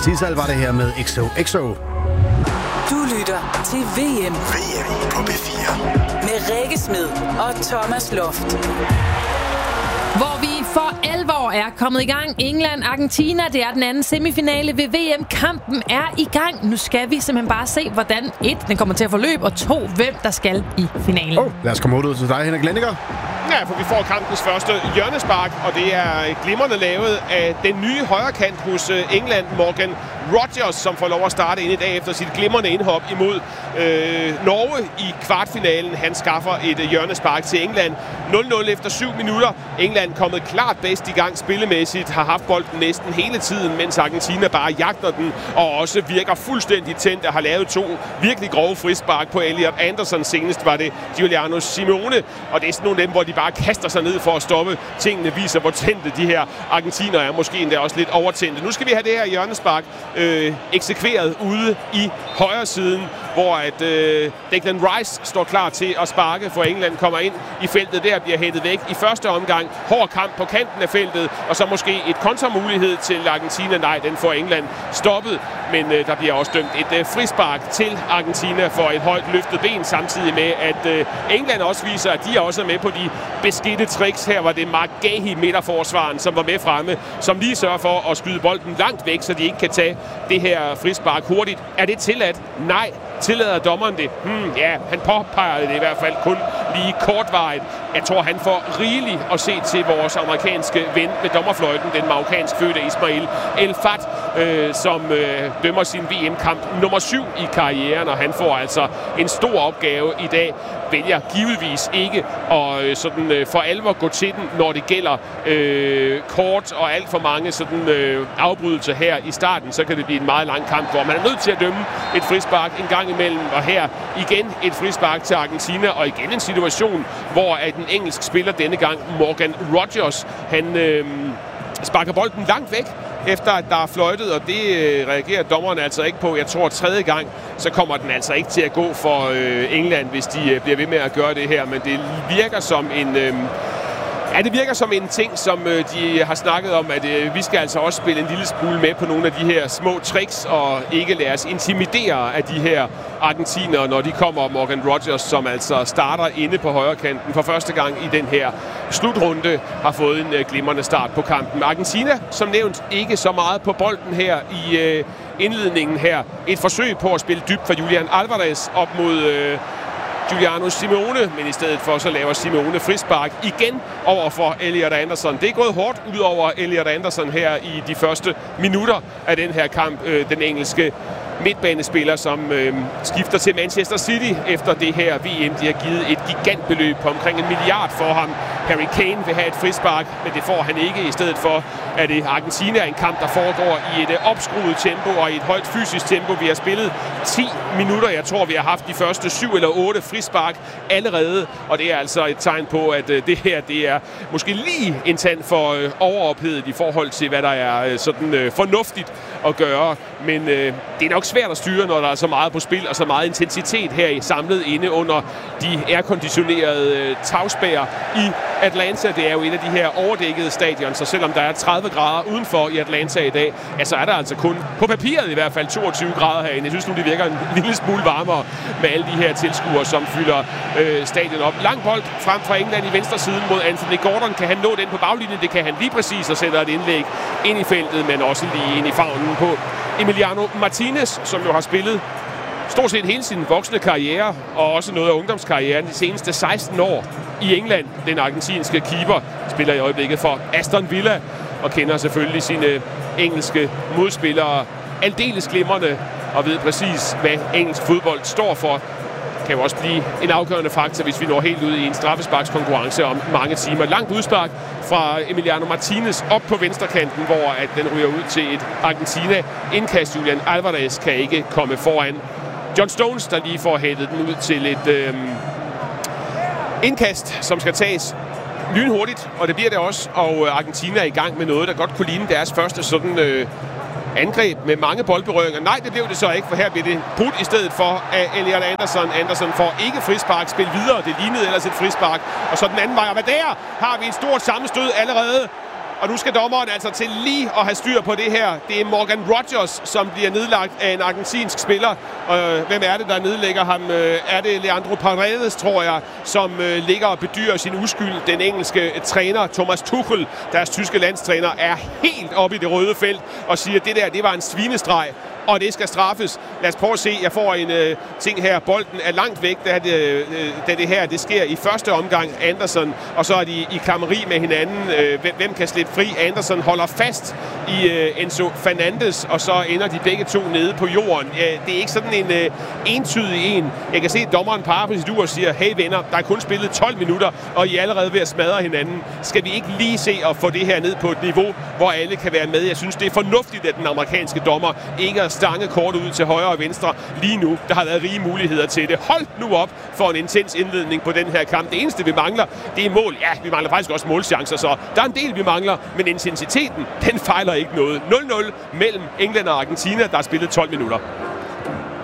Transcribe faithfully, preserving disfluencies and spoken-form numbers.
Sisal var det her med X O X O. Du lytter til V M. V M på P fire. Med Rikke Smed og Thomas Loft. Hvor vi for alvor er kommet i gang. England-Argentina, det er den anden semifinale ved V M. Kampen er i gang. Nu skal vi simpelthen bare se, hvordan et, den kommer til at forløbe, og to, hvem der skal i finalen. Oh, lad os komme ud til dig, Henrik Lenniger. Ja, for vi får kampens første hjørnespark, og det er glimrende lavet af den nye højrekant hos England, Morgan Rogers, som får lov at starte ind i dag efter sit glimrende indhop imod øh, Norge i kvartfinalen. Han skaffer et hjørnespark til England. nul nul efter syv minutter. England kommet klart bedst i gang spillemæssigt, har haft bolden næsten hele tiden, mens Argentina bare jagter den, og også virker fuldstændig tændt og har lavet to virkelig grove frispark på Elliot Anderson. Senest var det Giuliano Simeone, og det er sådan nogle af dem, hvor de bare kaster sig ned for at stoppe. Tingene viser, hvor tændte de her argentiner er. Måske endda også lidt overtændte. Nu skal vi have det her hjørnespark øh, eksekveret ude i højre siden, hvor at øh, Declan Rice står klar til at sparke, for England kommer ind i feltet. Der bliver hættet væk i første omgang. Hård kamp på kanten af feltet, og så måske et kontramulighed til Argentina. Nej, den får England stoppet, men øh, der bliver også dømt et øh, frispark til Argentina for et højt løftet ben, samtidig med, at øh, England også viser, at de er også med på de beskidte tricks. Her var det Mark Gahey, midterforsvaren, som var med fremme, som lige sørger for at skyde bolden langt væk, så de ikke kan tage det her frispark hurtigt. Er det tilladt? Nej. Tillader dommeren det? Hmm, ja, han påpeger det i hvert fald kun lige kortvarigt. Jeg tror, han får rigeligt at se til vores amerikanske ven med dommerfløjten, den marokkansk fødte Ismail El Fat, øh, som øh, dømmer sin V M-kamp nummer syv i karrieren, og han får altså en stor opgave i dag. Vælger givetvis ikke at øh, sådan, øh, for alvor gå til den, når det gælder øh, kort og alt for mange sådan, øh, afbrydelser her i starten. Så kan det blive en meget lang kamp, hvor man er nødt til at dømme et frispark en gang imellem, og her igen et frispark til Argentina, og igen en situation, hvor at den engelske spiller denne gang, Morgan Rogers, han øh, sparker bolden langt væk, efter at der er fløjtet, og det øh, reagerer dommeren altså ikke på. Jeg tror, tredje gang, så kommer den altså ikke til at gå for øh, England, hvis de øh, bliver ved med at gøre det her, men det virker som en... Øh, Ja, det virker som en ting, som øh, de har snakket om, at øh, vi skal altså også spille en lille smule med på nogle af de her små tricks, og ikke lade os intimidere af de her argentinere, når de kommer. Morgan Rogers, som altså starter inde på højrekanten for første gang i den her slutrunde, har fået en øh, glimrende start på kampen. Argentina, som nævnt, ikke så meget på bolden her i øh, indledningen her. Et forsøg på at spille dybt for Julian Alvarez op mod... Øh, Giuliano Simeone, men i stedet for så laver Simeone frispark igen over for Elliot Anderson. Det er gået hårdt ud over Elliot Anderson her i de første minutter af den her kamp. Øh, den engelske midtbanespiller, som øh, skifter til Manchester City efter det her V M. De har givet et gigantbeløb på omkring en milliard for ham. Harry Kane vil have et frispark, men det får han ikke. I stedet for at det Argentina er en kamp, der foregår i et øh, opskruet tempo og i et højt fysisk tempo. Vi har spillet ti minutter. Jeg tror, vi har haft de første syv eller otte frispark allerede, og det er altså et tegn på, at øh, det her det er måske lige en tand for øh, overophedet i forhold til, hvad der er øh, sådan øh, fornuftigt at gøre. Men øh, det er nok svært at styre, når der er så meget på spil og så meget intensitet her i samlet inde under de airconditionerede øh, tagspærrer i Atlanta. Det er jo et af de her overdækkede stadion, så selvom der er tredive grader udenfor i Atlanta i dag, ja, så er der altså kun på papiret i hvert fald toogtyve grader herinde. Jeg synes nu, det virker en lille smule varmere med alle de her tilskuere, som fylder øh, stadion op. Lang bold frem fra England i venstre siden mod Anthony Gordon. Kan han nå den på baglinjen? Det kan han lige præcis, og sætter et indlæg ind i feltet, men også lige ind i favnen på Emiliano Martinez, som jo har spillet stort set hele sin voksne karriere, og også noget af ungdomskarrieren de seneste seksten år i England. Den argentinske keeper spiller i øjeblikket for Aston Villa, og kender selvfølgelig sine engelske modspillere aldeles glimrende, og ved præcis, hvad engelsk fodbold står for. Kan jo også blive en afgørende faktor, hvis vi når helt ud i en straffesparkskonkurrence om mange timer. Langt udspark fra Emiliano Martinez op på venstrekanten, hvor at den ryger ud til et Argentina. Indkast Julian Alvarez kan ikke komme foran. John Stones, der lige får hættet den ud til et øhm, indkast, som skal tages lynhurtigt, og det bliver det også. Og Argentina er i gang med noget, der godt kunne ligne deres første sådan... Øh, angreb med mange boldberøringer. Nej, det blev det så ikke, for her bliver det brudt i stedet for af Elliot Anderson. Anderson får ikke frispark, spil videre. Det lignede ellers et frispark. Og så den anden vej. Og hvad der? Har vi et stort sammenstød allerede. Og nu skal dommeren altså til lige at have styr på det her. Det er Morgan Rogers, som bliver nedlagt af en argentinsk spiller. Øh, hvem er det, der nedlægger ham? Øh, er det Leandro Paredes, tror jeg, som øh, ligger og bedyrer sin uskyld. Den engelske træner, Thomas Tuchel, deres tyske landstræner, er helt oppe i det røde felt og siger, at det der, det var en svinestreg. Og det skal straffes. Lad os prøve at se. Jeg får en øh, ting her. Bolden er langt væk, da det, øh, da det her det sker i første omgang. Anderson, og så er de i klammeri med hinanden. Øh, hvem kan slippe fri? Anderson holder fast i øh, Enzo Fernandes, og så ender de begge to nede på jorden. Øh, det er ikke sådan en øh, entydig en. Jeg kan se, at dommeren parer på sit ur og siger, hey venner, der er kun spillet tolv minutter, og I er allerede ved at smadre hinanden. Skal vi ikke lige se at få det her ned på et niveau, hvor alle kan være med? Jeg synes, det er fornuftigt, at den amerikanske dommer ikke er stange kort ud til højre og venstre lige nu. Der har været rige muligheder til det. Hold nu op for en intens indledning på den her kamp. Det eneste, vi mangler, det er mål. Ja, vi mangler faktisk også målchancer, så der er en del, vi mangler, men intensiteten, den fejler ikke noget. nul nul mellem England og Argentina, der har spillet tolv minutter.